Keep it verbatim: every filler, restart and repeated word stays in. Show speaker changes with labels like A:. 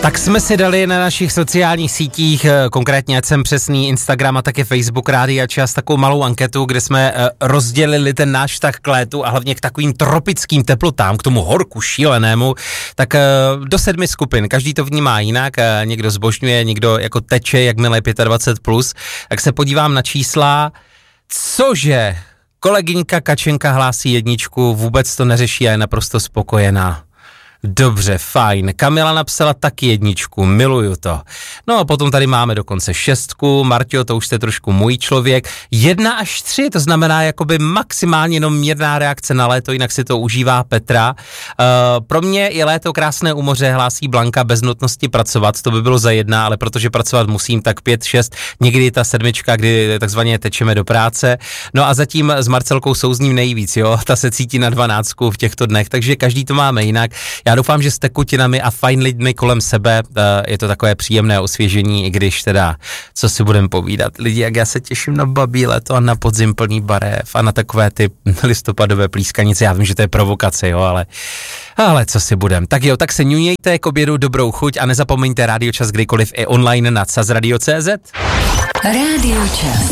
A: Tak jsme si dali na našich sociálních sítích, konkrétně ať jsem přesný, Instagram a taky Facebook, Rádia Čas, takovou malou anketu, kde jsme rozdělili ten náš vztah k létu a hlavně k takovým tropickým teplotám, k tomu horku šílenému, tak do sedmi skupin. Každý to vnímá jinak, někdo zbožňuje, někdo jako teče, jakmile je dvacet pět plus. Tak se podívám na čísla, cože kolegyňka Kačenka hlásí jedničku, vůbec to neřeší a je naprosto spokojená. Dobře, fajn. Kamila napsala taky jedničku, miluju to. No a potom tady máme dokonce šestku, Marťo, to už jste trošku můj člověk. Jedna až tři, to znamená jakoby maximálně jenom mírná reakce na léto, jinak si to užívá Petra. Uh, pro mě je léto krásné u moře, hlásí Blanka, bez nutnosti pracovat, to by bylo za jedna, ale protože pracovat musím, tak pět, šest, někdy ta sedmička, kdy takzvaně tečeme do práce. No a zatím s Marcelkou souzním nejvíc, jo, ta se cítí na dvanáctku v těchto dnech, takže každý to máme jinak. Já doufám, že s tekutinami a fajn lidmi kolem sebe je to takové příjemné osvěžení, i když teda, co si budeme povídat. Lidi, jak já se těším na babí léto a na podzim plný barev a na takové ty listopadové plískanice. Já vím, že to je provokace, jo, ale, ale co si budem. Tak jo, tak se ňunějte k obědu, dobrou chuť a nezapomeňte Rádio Čas kdykoliv i online na Sazradio tečka cé zet.
B: Rádio Čas.